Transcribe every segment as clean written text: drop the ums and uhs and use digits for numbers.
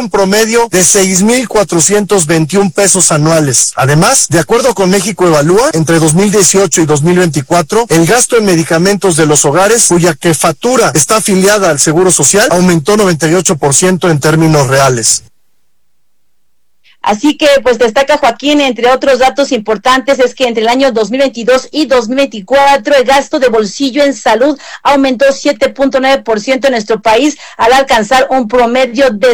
un promedio de 6,421 pesos anuales. Además, de acuerdo con México Evalúa, entre 2018 y 2024, el gasto en medicamentos de los hogares, cuya jefatura está afiliada al Seguro Social, aumentó 98% en términos reales. Así que, pues, destaca Joaquín, entre otros datos importantes, es que entre el año 2022 y 2024, el gasto de bolsillo en salud aumentó 7.9% en nuestro país, al alcanzar un promedio de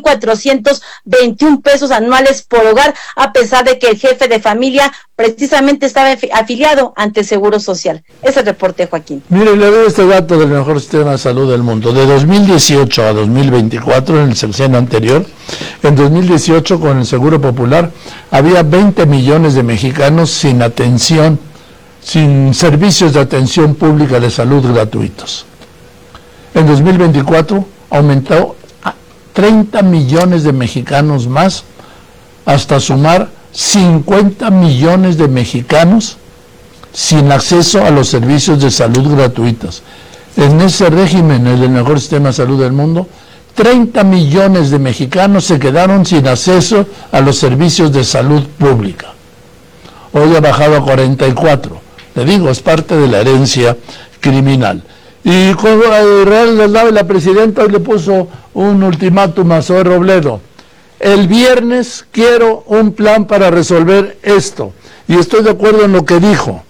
6,421 pesos anuales por hogar, a pesar de que el jefe de familia precisamente estaba afiliado ante el Seguro Social. Ese reporte, Joaquín. Mire, le doy este dato del mejor sistema de salud del mundo. De 2018 a 2024, en el sexenio anterior, en 2018 con el Seguro Popular, había 20 millones de mexicanos sin atención, sin servicios de atención pública de salud gratuitos. En 2024 aumentó a 30 millones de mexicanos más, hasta sumar 50 millones de mexicanos sin acceso a los servicios de salud gratuitos. En ese régimen, el mejor sistema de salud del mundo, 30 millones de mexicanos se quedaron sin acceso a los servicios de salud pública. Hoy ha bajado a 44. Le digo, es parte de la herencia criminal. Y cuando la presidenta hoy le puso un ultimátum a Zoe Robledo. El viernes quiero un plan para resolver esto. Y estoy de acuerdo en lo que dijo.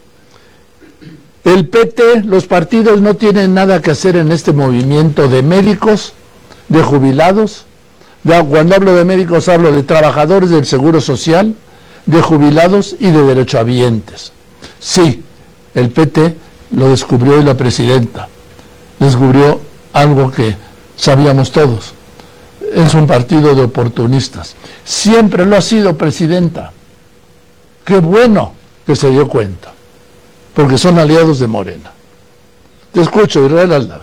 El PT, los partidos no tienen nada que hacer en este movimiento de médicos, de jubilados. Cuando hablo de médicos hablo de trabajadores del Seguro Social, de jubilados y de derechohabientes. Sí, el PT lo descubrió y la presidenta descubrió algo que sabíamos todos. Es un partido de oportunistas. Siempre lo ha sido, presidenta. Qué bueno que se dio cuenta, porque son aliados de Morena. Te escucho, Israel Aldave.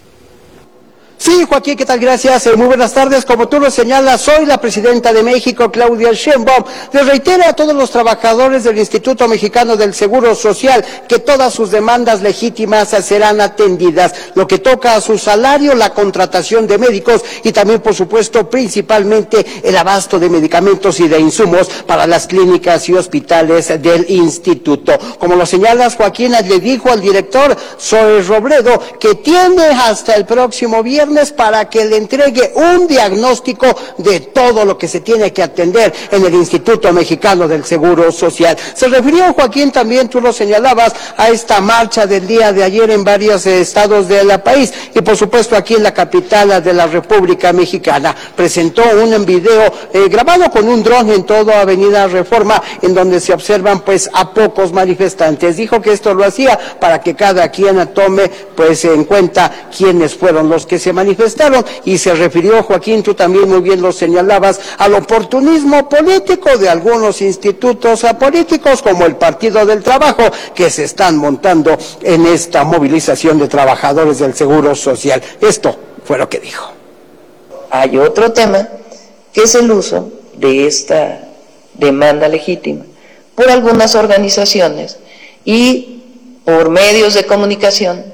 Sí, Joaquín, ¿qué tal? Gracias. Muy buenas tardes. Como tú lo señalas, hoy la presidenta de México, Claudia Sheinbaum, le reitera a todos los trabajadores del Instituto Mexicano del Seguro Social que todas sus demandas legítimas serán atendidas. Lo que toca a su salario, la contratación de médicos y también, por supuesto, principalmente el abasto de medicamentos y de insumos para las clínicas y hospitales del instituto. Como lo señalas, Joaquín, le dijo al director Zoe Robledo que tiene hasta el próximo viernes para que le entregue un diagnóstico de todo lo que se tiene que atender en el Instituto Mexicano del Seguro Social. Se refirió, Joaquín, también tú lo señalabas, a esta marcha del día de ayer en varios estados del país y por supuesto aquí en la capital de la República Mexicana. Presentó un video grabado con un dron en toda Avenida Reforma, en donde se observan pues a pocos manifestantes. Dijo que esto lo hacía para que cada quien tome pues en cuenta quiénes fueron los que se manifestaron, y se refirió, Joaquín, tú también muy bien lo señalabas, al oportunismo político de algunos institutos políticos como el Partido del Trabajo, que se están montando en esta movilización de trabajadores del Seguro Social. Esto fue lo que dijo. Hay otro tema, que es el uso de esta demanda legítima por algunas organizaciones y por medios de comunicación,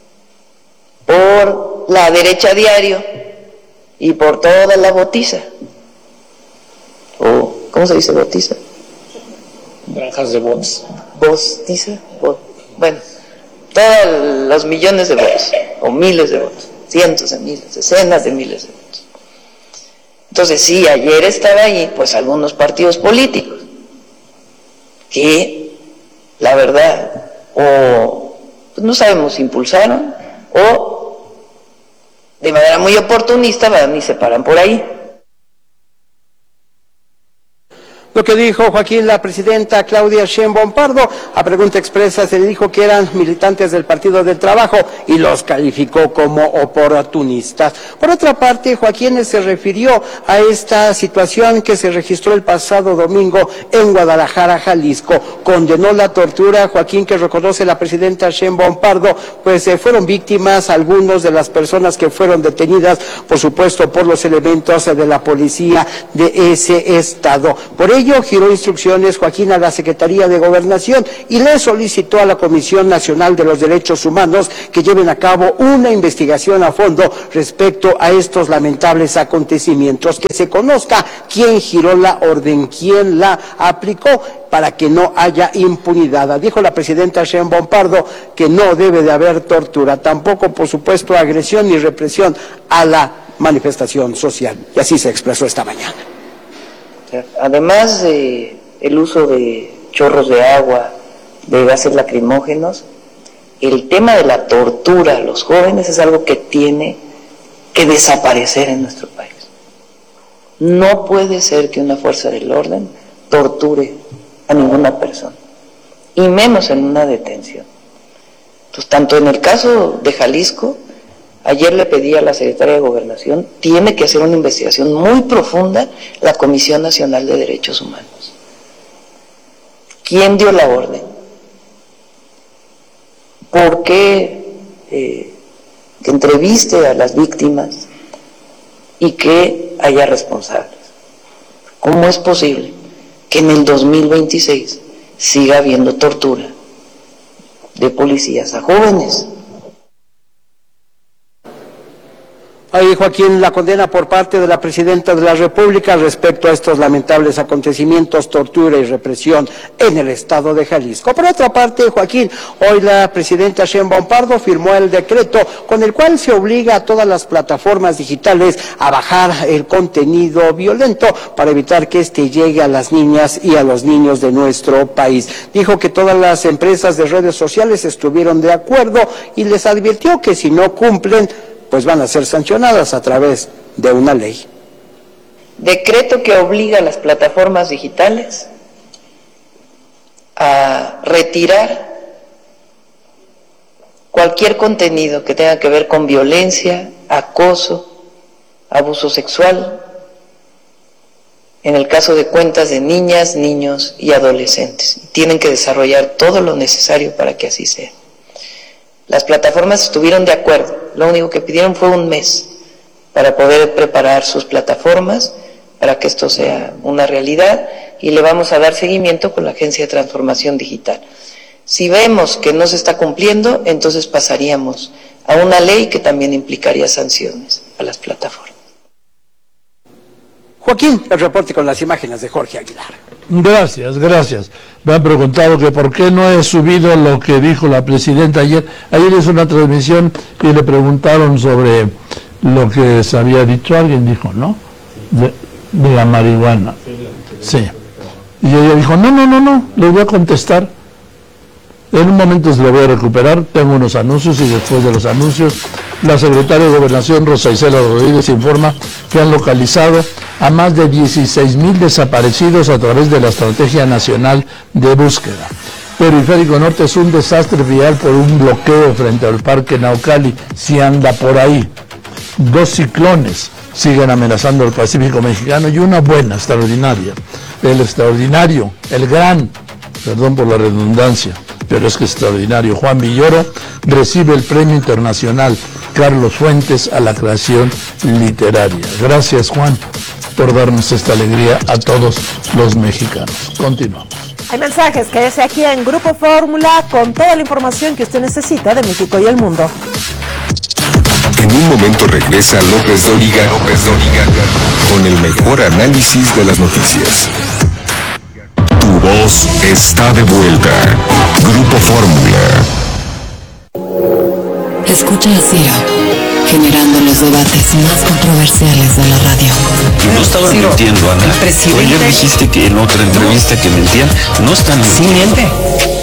por la derecha diario y por toda la botiza. ¿O cómo se dice botiza? Granjas de bots. ¿Botiza? Bueno, todos los millones de votos, o miles de votos, cientos de miles, decenas de miles de votos. Entonces, sí, ayer estaba ahí, pues, algunos partidos políticos que, la verdad, o pues, no sabemos, impulsaron, o de manera muy oportunista van y se paran por ahí. Lo que dijo, Joaquín, la presidenta Claudia Sheinbaum Pardo, a pregunta expresa se le dijo que eran militantes del Partido del Trabajo y los calificó como oportunistas. Por otra parte, Joaquín se refirió a esta situación que se registró el pasado domingo en Guadalajara, Jalisco. Condenó la tortura, Joaquín, que reconoce la presidenta Sheinbaum Pardo, pues fueron víctimas algunos de las personas que fueron detenidas, por supuesto, por los elementos de la policía de ese estado. Por ello, giró instrucciones Joaquín a la Secretaría de Gobernación y le solicitó a la Comisión Nacional de los Derechos Humanos que lleven a cabo una investigación a fondo respecto a estos lamentables acontecimientos, que se conozca quién giró la orden, quién la aplicó, para que no haya impunidad. Dijo la presidenta Sheinbaum Pardo que no debe de haber tortura, tampoco, por supuesto, agresión ni represión a la manifestación social. Y así se expresó esta mañana. Además de el uso de chorros de agua, de gases lacrimógenos, el tema de la tortura a los jóvenes es algo que tiene que desaparecer en nuestro país. No puede ser que una fuerza del orden torture a ninguna persona, y menos en una detención. Entonces, tanto en el caso de Jalisco, ayer le pedí a la Secretaría de Gobernación, tiene que hacer una investigación muy profunda la Comisión Nacional de Derechos Humanos. ¿Quién dio la orden? ¿Por qué que entreviste a las víctimas y que haya responsables? ¿Cómo es posible que en el 2026 siga habiendo tortura de policías a jóvenes? Ahí, Joaquín, la condena por parte de la Presidenta de la República respecto a estos lamentables acontecimientos, tortura y represión en el estado de Jalisco. Por otra parte, Joaquín, hoy la Presidenta Sheinbaum Pardo firmó el decreto con el cual se obliga a todas las plataformas digitales a bajar el contenido violento para evitar que éste llegue a las niñas y a los niños de nuestro país. Dijo que todas las empresas de redes sociales estuvieron de acuerdo y les advirtió que si no cumplen, pues van a ser sancionadas a través de una ley. Decreto que obliga a las plataformas digitales a retirar cualquier contenido que tenga que ver con violencia, acoso, abuso sexual, en el caso de cuentas de niñas, niños y adolescentes. Tienen que desarrollar todo lo necesario para que así sea. Las plataformas estuvieron de acuerdo, lo único que pidieron fue un mes para poder preparar sus plataformas para que esto sea una realidad, y le vamos a dar seguimiento con la Agencia de Transformación Digital. Si vemos que no se está cumpliendo, entonces pasaríamos a una ley que también implicaría sanciones a las plataformas. Joaquín, el reporte con las imágenes de Jorge Aguilar. Gracias. Me han preguntado que por qué no he subido lo que dijo la presidenta ayer. Ayer hizo una transmisión y le preguntaron sobre lo que se había dicho. Alguien dijo, ¿no? De la marihuana. Sí. Y ella dijo, no, le voy a contestar. En un momento se lo voy a recuperar. Tengo unos anuncios y después de los anuncios, la secretaria de Gobernación, Rosa Isela Rodríguez, informa que han localizado a más de 16,000 desaparecidos a través de la Estrategia Nacional de Búsqueda. Periférico Norte es un desastre vial por un bloqueo frente al Parque Naucali, si anda por ahí. 2 ciclones siguen amenazando al Pacífico mexicano y una buena, extraordinaria. El extraordinario, el gran, perdón por la redundancia, pero es que extraordinario, Juan Villoro recibe el Premio Internacional Carlos Fuentes a la creación literaria. Gracias, Juan, por darnos esta alegría a todos los mexicanos. Continuamos. Hay mensajes, quédese aquí en Grupo Fórmula con toda la información que usted necesita de México y el mundo. En un momento regresa López Dóriga con el mejor análisis de las noticias. Tu voz está de vuelta. Grupo Fórmula. Escucha a Ciro, generando los debates más controversiales de la radio. No estaba mintiendo, Ana. Ayer dijiste que en otra entrevista que mentían. No están mintiendo. ¿Sí miente?